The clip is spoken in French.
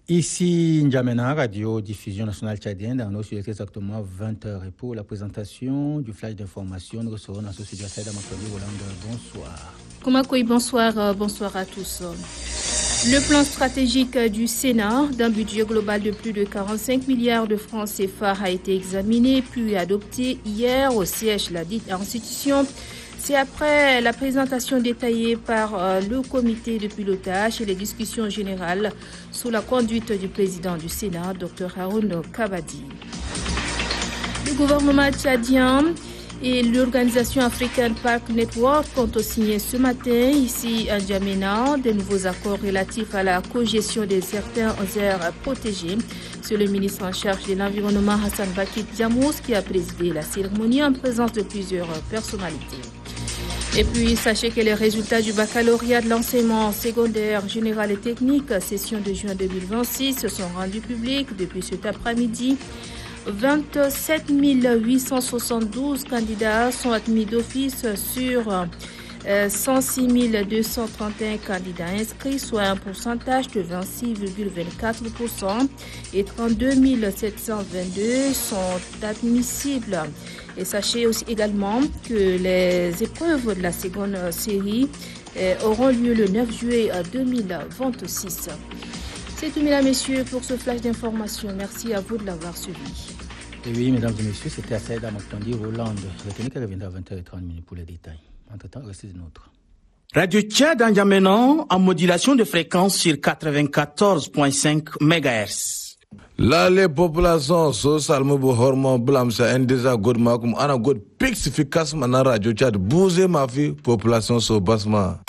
Ici N'Djamena, Radio Diffusion Nationale Tchadienne, dans nos sujets exactement 20h. Et pour la présentation du flash d'information, nous recevons dans ce studio Saïda Makoni Hollande. Bonsoir. Koumakoui, bonsoir. Bonsoir à tous. Le plan stratégique du Sénat d'un budget global de plus de 45 milliards de francs CFA a été examiné puis adopté hier au siège de la dite institution. C'est après la présentation détaillée par le comité de pilotage et les discussions générales sous la conduite du président du Sénat, Dr Haroun Kabadi. Le gouvernement tchadien et l'organisation African Park Network ont signé ce matin, ici à N'Djamena, de nouveaux accords relatifs à la cogestion de certaines aires protégées. C'est le ministre en charge de l'environnement Hassan Bakit Djamous qui a présidé la cérémonie en présence de plusieurs personnalités. Et puis, sachez que les résultats du baccalauréat de l'enseignement secondaire général et technique, session de juin 2026, se sont rendus publics depuis cet après-midi. 27 872 candidats sont admis d'office sur 106 231 candidats inscrits, soit un pourcentage de 26,24%, et 32 722 sont admissibles. Et sachez aussi également que les épreuves de la seconde série auront lieu le 9 juillet 2026. C'est tout, mesdames et messieurs, pour ce flash d'information. Merci à vous de l'avoir suivi. Et oui, mesdames et messieurs, c'était Saïda Makoni Hollande. La technique reviendra à 20h30 pour les détails. Entre-temps, restez de nôtres. Radio Tchad N'Djamena en modulation de fréquence sur 94.5 MHz. Lale population so salmo bu hormo blamsa endeza god makum ana god pixifikas mana radio Tchad bouze ma fi population so basma.